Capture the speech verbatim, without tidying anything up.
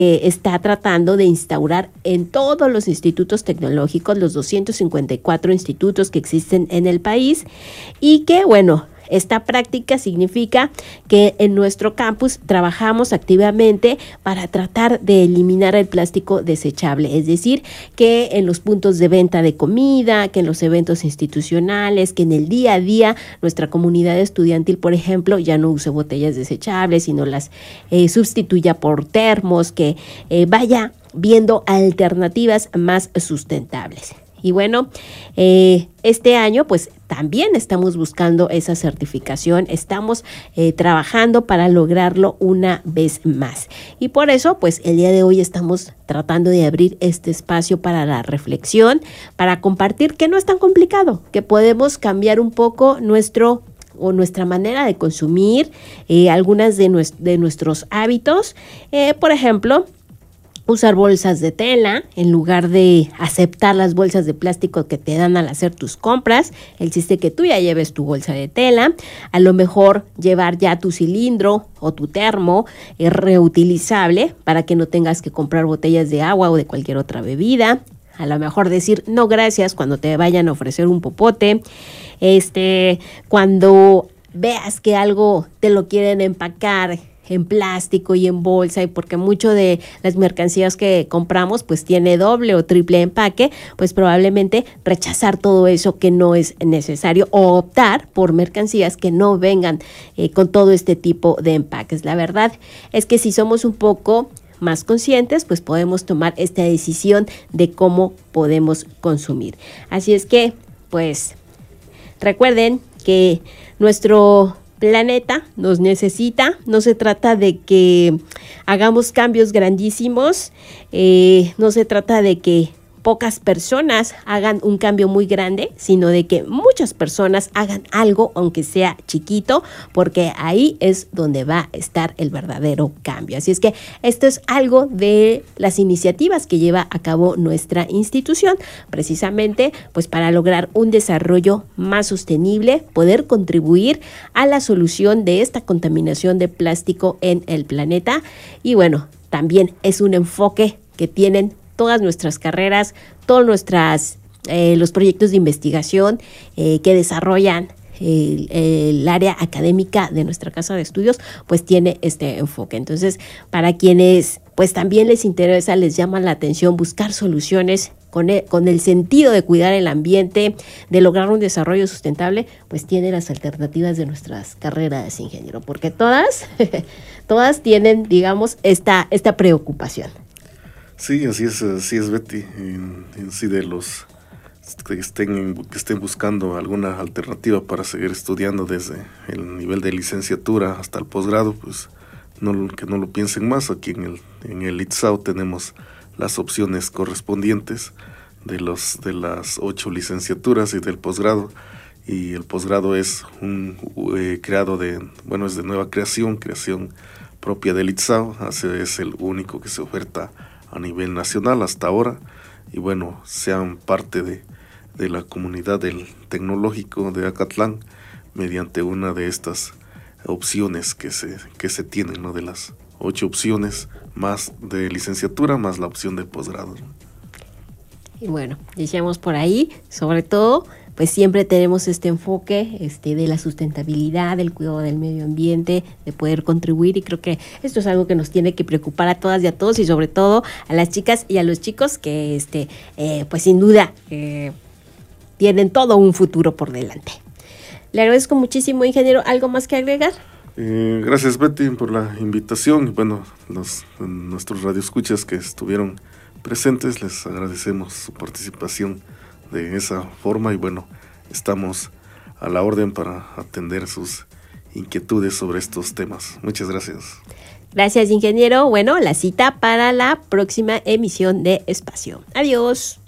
eh, está tratando de instaurar en todos los institutos tecnológicos, los doscientos cincuenta y cuatro institutos que existen en el país, y que, bueno, esta práctica significa que en nuestro campus trabajamos activamente para tratar de eliminar el plástico desechable, es decir, que en los puntos de venta de comida, que en los eventos institucionales, que en el día a día nuestra comunidad estudiantil, por ejemplo, ya no use botellas desechables, sino las eh, sustituya por termos, que eh, vaya viendo alternativas más sustentables. Y bueno, eh, este año pues también estamos buscando esa certificación, estamos eh, trabajando para lograrlo una vez más. Y por eso pues el día de hoy estamos tratando de abrir este espacio para la reflexión, para compartir que no es tan complicado, que podemos cambiar un poco nuestro o nuestra manera de consumir, eh, algunas de, nues- de nuestros hábitos, eh, por ejemplo, usar bolsas de tela en lugar de aceptar las bolsas de plástico que te dan al hacer tus compras. El chiste que tú ya lleves tu bolsa de tela, a lo mejor llevar ya tu cilindro o tu termo eh, reutilizable para que no tengas que comprar botellas de agua o de cualquier otra bebida. A lo mejor decir no gracias cuando te vayan a ofrecer un popote. Este, cuando veas que algo te lo quieren empacar en plástico y en bolsa, y porque mucho de las mercancías que compramos pues tiene doble o triple empaque, pues probablemente rechazar todo eso que no es necesario o optar por mercancías que no vengan eh, con todo este tipo de empaques. La verdad es que si somos un poco más conscientes, pues podemos tomar esta decisión de cómo podemos consumir. Así es que, pues, recuerden que nuestro planeta nos necesita, no se trata de que hagamos cambios grandísimos, eh, no se trata de que pocas personas hagan un cambio muy grande, sino de que muchas personas hagan algo, aunque sea chiquito, porque ahí es donde va a estar el verdadero cambio. Así es que esto es algo de las iniciativas que lleva a cabo nuestra institución, precisamente pues para lograr un desarrollo más sostenible, poder contribuir a la solución de esta contaminación de plástico en el planeta. Y bueno, también es un enfoque que tienen todas nuestras carreras, todos nuestras, eh, los proyectos de investigación eh, que desarrollan el, el área académica de nuestra casa de estudios, pues tiene este enfoque. Entonces, para quienes pues también les interesa, les llama la atención buscar soluciones con el, con el sentido de cuidar el ambiente, de lograr un desarrollo sustentable, pues tiene las alternativas de nuestras carreras, ingeniero, porque todas, todas tienen, digamos, esta, esta preocupación. Sí, así es, así es, Betty. En, en sí, de los que estén, que estén buscando alguna alternativa para seguir estudiando desde el nivel de licenciatura hasta el posgrado, pues no, que no lo piensen más. Aquí en el, en el ITSAU tenemos las opciones correspondientes de, los, de las ocho licenciaturas y del posgrado. Y el posgrado es un eh, creado de, bueno, es de nueva creación, creación propia del ITSAU. Así es el único que se oferta a nivel nacional hasta ahora, y bueno, sean parte de, de la comunidad del tecnológico de Acatlán mediante una de estas opciones que se, que se tienen, ¿no? De las ocho opciones más de licenciatura, más la opción de posgrado. Y bueno, decíamos por ahí, sobre todo, pues siempre tenemos este enfoque este, de la sustentabilidad, del cuidado del medio ambiente, de poder contribuir, y creo que esto es algo que nos tiene que preocupar a todas y a todos, y sobre todo a las chicas y a los chicos que este, eh, pues sin duda eh, tienen todo un futuro por delante. Le agradezco muchísimo, ingeniero. ¿Algo más que agregar? Eh, gracias, Betty, por la invitación. Bueno, los, nuestros radioescuchas que estuvieron presentes, les agradecemos su participación de esa forma, y bueno, estamos a la orden para atender sus inquietudes sobre estos temas. Muchas gracias. Gracias, ingeniero. Bueno, la cita para la próxima emisión de Espacio. Adiós.